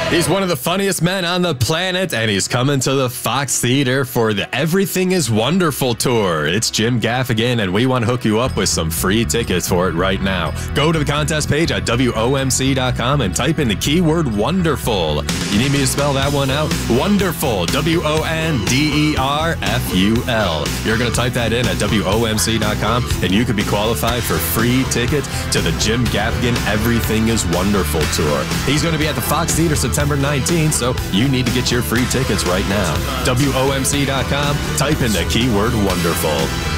He's one of the funniest men on the planet, and he's coming to the Fox Theater for the Everything is Wonderful tour. It's Jim Gaffigan, and we want to hook you up with some free tickets for it right now. Go to the contest page at WOMC.com and type in the keyword wonderful. You need me to spell that one out? Wonderful. WONDERFUL. You're going to type that in at WOMC.com, and you could be qualified for free tickets to the Jim Gaffigan Everything is Wonderful tour. He's going to be at the Fox Theater September 19th, so you need to get your free tickets right now. WOMC.com, type in the keyword wonderful.